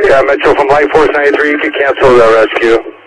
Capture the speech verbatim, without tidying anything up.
Yeah, Metro from Light Force ninety-three, you can cancel the rescue.